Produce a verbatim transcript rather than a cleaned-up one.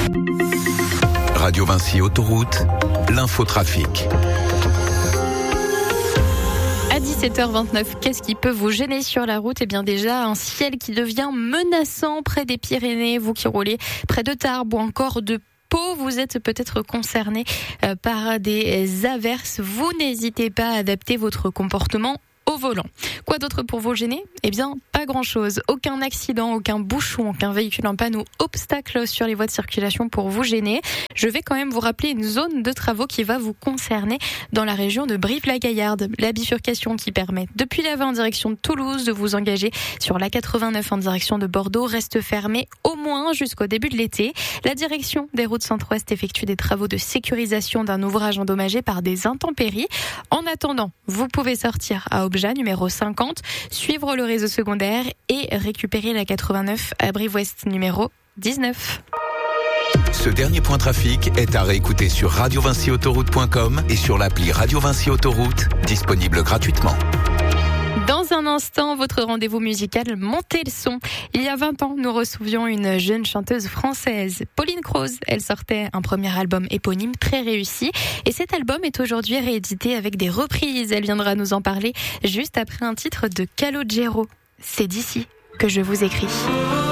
Radio Vinci Autoroute, l'infotrafic. À dix-sept heures vingt-neuf, qu'est-ce qui peut vous gêner sur la route ? Eh bien déjà, un ciel qui devient menaçant près des Pyrénées, vous qui roulez près de Tarbes ou encore de Pau, vous êtes peut-être concerné par des averses. Vous n'hésitez pas à adapter votre comportement au volant. Quoi d'autre pour vous gêner ? Eh bien, pas grand-chose. Aucun accident, aucun bouchon, aucun véhicule en panne ou obstacle sur les voies de circulation pour vous gêner. Je vais quand même vous rappeler une zone de travaux qui va vous concerner dans la région de Brive-la-Gaillarde. La bifurcation qui permet, depuis la vingt en direction de Toulouse, de vous engager sur la quatre-vingt-neuf en direction de Bordeaux reste fermée au moins jusqu'au début de l'été. La direction des routes centre-ouest effectue des travaux de sécurisation d'un ouvrage endommagé par des intempéries. En attendant, vous pouvez sortir à Obja, numéro cinquante, suivre le réseau secondaire et récupérer la quatre-vingt-neuf à Brive-Ouest, numéro dix-neuf. Ce dernier point trafic est à réécouter sur radio vinci autoroute point com et sur l'appli Radio Vinci Autoroute, disponible gratuitement. Dans un instant, votre rendez-vous musical Montez le son. Il y a vingt ans, nous recevions une jeune chanteuse française, Pauline Croze. Elle sortait un premier album éponyme très réussi. Et cet album est aujourd'hui réédité avec des reprises. Elle viendra nous en parler juste après un titre de Calogero. C'est d'ici que je vous écris.